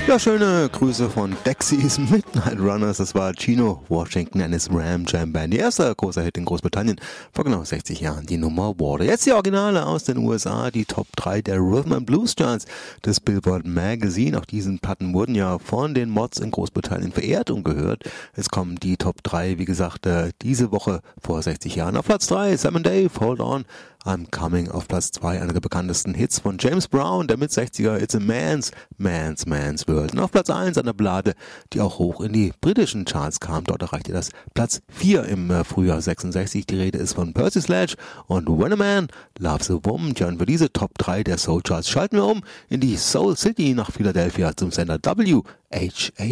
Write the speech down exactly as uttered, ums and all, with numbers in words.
Ja, schöne Grüße von Dexys Midnight Runners. Das war Chino Washington and his Ram Jam Band. Die erste große Hit in Großbritannien vor genau sechzig Jahren, die Nummer Water. Jetzt die Originale aus den U S A, die Top drei der Rhythm and Blues Charts des Billboard Magazine. Auch diesen Platten wurden ja von den Mods in Großbritannien verehrt und gehört. Es kommen die Top drei, wie gesagt, diese Woche vor sechzig Jahren. Auf Platz drei, Sam and Dave, Hold On. I'm Coming auf Platz zwei, einer der bekanntesten Hits von James Brown, der Mit-sechziger, It's a Man's, Man's, Man's World. Und auf Platz eins eine Ballade, die auch hoch in die britischen Charts kam. Dort erreichte das Platz vier im äh, Frühjahr sechsundsechzig. Die Rede ist von Percy Sledge und When a Man Loves a Woman. Ja, und für diese Top drei der Soul Charts schalten wir um in die Soul City nach Philadelphia zum Sender W H A